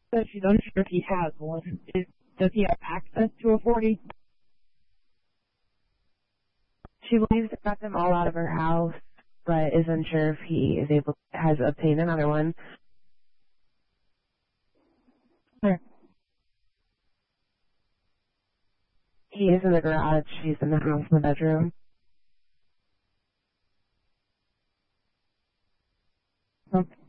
So she's unsure if he has one. Does he have access to a 40? She believes it got them all out of her house, but is unsure if he has obtained another one. Sure. He is in the garage. She's in the house in the bedroom. Okay.